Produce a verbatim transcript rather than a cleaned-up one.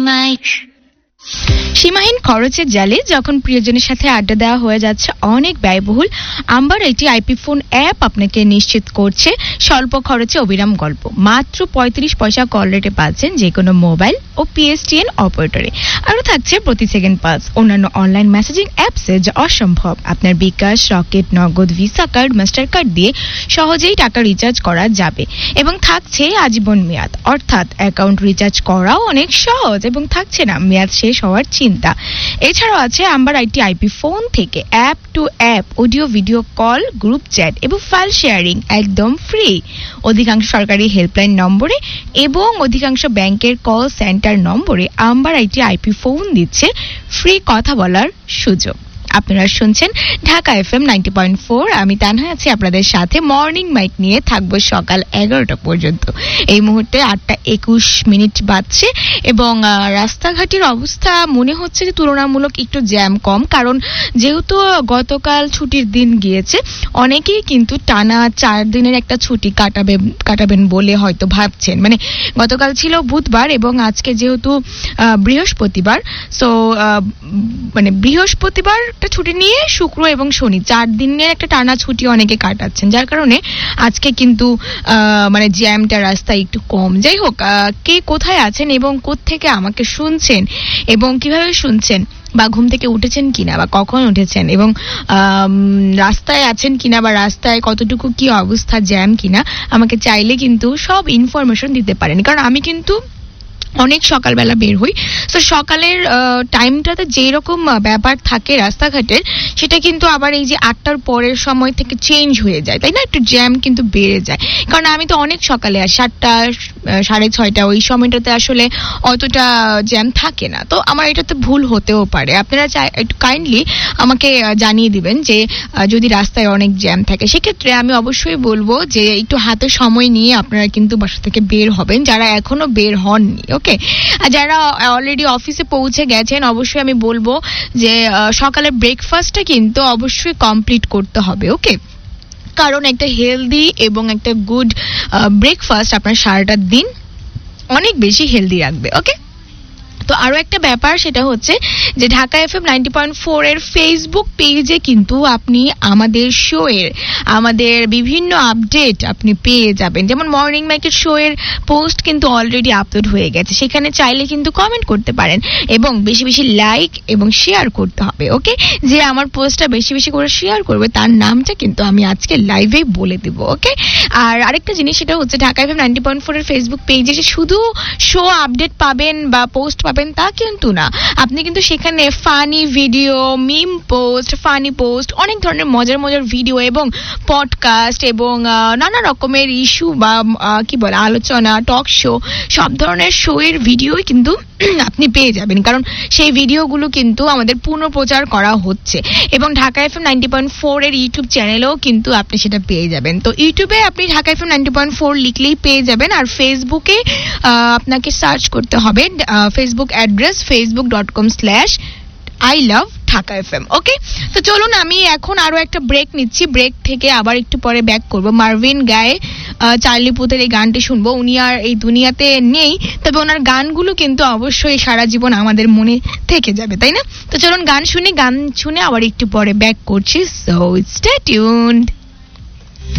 Mic. সীমাহীন খরচের জালে যখন প্রিয়জনের সাথে আড্ডা দেওয়া হয়ে যাচ্ছে অনেক ব্যয়বহুল, আম্বার এটি আইপি ফোন অ্যাপ আপনাকে নিশ্চিত করছে স্বল্প খরচে অবিরাম গল্প। মাত্র পঁয়ত্রিশ পয়সা কল রেটে পাচ্ছেন যে কোনো মোবাইল ও পিএসটিএন অপারেটরে। আরও থাকছে প্রতি সেকেন্ড পাস অন্যান্য অনলাইন মেসেজিং অ্যাপসে, যা অসম্ভব। আপনার বিকাশ, রকেট, নগদ, ভিসা কার্ড, মাস্টার কার্ড দিয়ে সহজেই টাকা রিচার্জ করা যাবে এবং থাকছে আজীবন মেয়াদ, অর্থাৎ অ্যাকাউন্ট রিচার্জ করাও অনেক সহজ এবং থাকছে না মেয়াদ শেষ হওয়ার চিন্তা। এছাড়াও আছে আম্বার আইটি আইপি ফোন থেকে app two app audio video call, group chat এবং ফাইল শেয়ারিং একদম ফ্রি। অধিকাংশ সরকারি হেল্পলাইন নম্বরে এবং অধিকাংশ ব্যাংকের কল সেন্টার নম্বরে আম্বার আইটি আইপি ফোন দিচ্ছে ফ্রি কথা বলার সুযোগ। আপনারা শুনছেন Dhaka FM ninety point four. আমি তানহা আছি আপনাদের সাথে। মর্নিং মাইক নিয়ে থাকবো সকাল এগারোটা পর্যন্ত। এই মুহূর্তে আটটা একুশ মিনিট বাজছে এবং রাস্তাঘাটের অবস্থা মনে হচ্ছে যে তুলনামূলক একটু জ্যাম কম, কারণ যেহেতু গতকাল ছুটির দিন গিয়েছে, অনেকেই কিন্তু টানা চার দিনের একটা ছুটি কাটাবে কাটাবেন বলে হয়তো ভাবছেন। মানে গতকাল ছিল বুধবার এবং আজকে যেহেতু বৃহস্পতিবার, সো মানে বৃহস্পতিবার একটা ছুটি নিয়ে শুক্র এবং শনি চার দিনের একটা টানা ছুটি অনেকে কাটাচ্ছেন, যার কারণে আজকে কিন্তু মানে জ্যামটা রাস্তায় একটু কম। যাই হোক, কে কোথায় আছেন এবং কোত্থেকে আমাকে শুনছেন এবং কিভাবে শুনছেন, বা ঘুম থেকে উঠেছেন কিনা, বা কখন উঠেছেন এবং রাস্তায় আছেন কিনা, বা রাস্তায় কতটুকু কি অবস্থা, জ্যাম কিনা, আমাকে চাইলে কিন্তু সব ইনফরমেশন দিতে পারেন। কারণ আমি কিন্তু অনেক সকালবেলা বের হই, তো সকালের টাইমটাতে যেই রকম ব্যাপার থাকে রাস্তাঘাটের, সেটা কিন্তু আবার এই যে আটটার পরের সময় থেকে চেঞ্জ হয়ে যায়, তাই না? একটু জ্যাম কিন্তু বেড়ে যায়, কারণ আমি তো অনেক সকালে আসি, সাতটা সাড়ে ছয়টা ওই সময়টাতে আসলে অতটা জ্যাম থাকে না। তো আমার এটাতে ভুল হতেও পারে, আপনারা চাই একটু কাইন্ডলি আমাকে জানিয়ে দিবেন যে যদি রাস্তায় অনেক জ্যাম থাকে। সেক্ষেত্রে আমি অবশ্যই বলবো যে একটু হাতে সময় নিয়ে আপনারা কিন্তু বাসা থেকে বের হবেন, যারা এখনো বের হননি। ওকে, আর যারা অলরেডি অফিসে পৌঁছে গেছেন, অবশ্যই আমি বলবো যে সকালের ব্রেকফাস্টটা কিন্তু অবশ্যই কমপ্লিট করতে হবে। ওকে, কারণ একটা হেলদি এবং একটা গুড ব্রেকফাস্ট আপনার সারাটা দিন অনেক বেশি হেলদি রাখবে। ওকে, তো আরো একটা ব্যাপার, সেটা হচ্ছে যে Dhaka FM ninety point four এর ফেসবুক পেজে কিন্তু আপনি আমাদের শো এর আমাদের বিভিন্ন আপডেট আপনি পেয়ে যাবেন। যেমন মর্নিং মাইকের শো এর পোস্ট কিন্তু অলরেডি আপলোড হয়ে গেছে, সেখানে চাইলে কিন্তু কমেন্ট করতে পারেন এবং বেশি বেশি লাইক এবং শেয়ার করতে হবে। ওকে, যে আমার পোস্টটা বেশি বেশি করে শেয়ার করবে তার নামটা কিন্তু আমি আজকে লাইভে বলে দেব। ওকে, আর আরেকটা জিনিস, সেটা হচ্ছে Dhaka FM ninety point four এর ফেসবুক পেজে শুধু শো আপডেট পাবেন বা পোস্ট পাবেন তা কিন্তু না, আপনি কিন্তু সেখানে ফানি ভিডিও, মিম পোস্ট, ফানি পোস্ট, অনেক ধরনের মজার মজার ভিডিও এবং পডকাস্ট এবং নানা রকমের ইস্যু বা কি বলে আলোচনা, টক শো, সব ধরনের শো এর ভিডিও কিন্তু আপনি পেয়ে যাবেন, কারণ সেই ভিডিওগুলো কিন্তু আমাদের পুনঃপ্রচার করা হচ্ছে এবং Dhaka FM ninety point four এর ইউটিউব চ্যানেলেও কিন্তু আপনি সেটা পেয়ে যাবেন। তো ইউটিউবে আপনি Dhaka FM ninety point four লিখলেই পেয়ে যাবেন, আর ফেসবুকে আপনাকে সার্চ করতে হবে Facebook address Facebook dot com slash I love Dhaka FM. ওকে, তো চলুন আমি এখন আরো একটা ব্রেক নিচ্ছি, ব্রেক থেকে আবার একটু পরে ব্যাক করব। মার্ভিন গায়ে চার্লি পুথের এই গানটি শুনবো। উনি আর এই দুনিয়াতে নেই, তবে ওনার গানগুলো কিন্তু অবশ্যই সারা জীবন আমাদের মনে থেকে যাবে, তাই না? তো চলুন গান শুনে গান শুনে আবার একটু পরে ব্যাক করছি, সো স্টে টিউনড।